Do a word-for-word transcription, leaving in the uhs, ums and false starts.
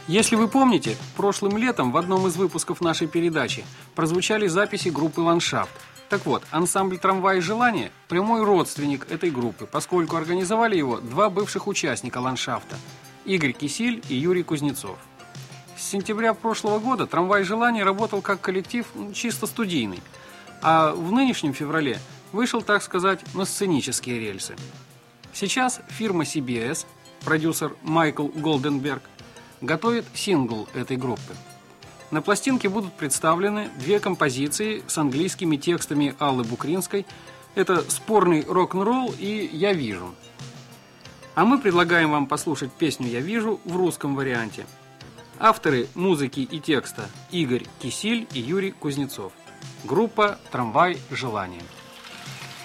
Если вы помните, прошлым летом в одном из выпусков нашей передачи прозвучали записи группы «Ландшафт». Так вот, ансамбль «Трамвай желания» – прямой родственник этой группы, поскольку организовали его два бывших участника «Ландшафта» – Игорь Кисиль и Юрий Кузнецов. С сентября прошлого года «Трамвай желания» работал как коллектив чисто студийный, а в нынешнем феврале вышел, так сказать, на сценические рельсы. Сейчас фирма си би эс, продюсер Майкл Голденберг, готовит сингл этой группы. На пластинке будут представлены две композиции с английскими текстами Аллы Букринской. Это «Спорный рок-н-ролл» и «Я вижу». А мы предлагаем вам послушать песню «Я вижу» в русском варианте. Авторы музыки и текста Игорь Кисиль и Юрий Кузнецов. Группа «Трамвай желания».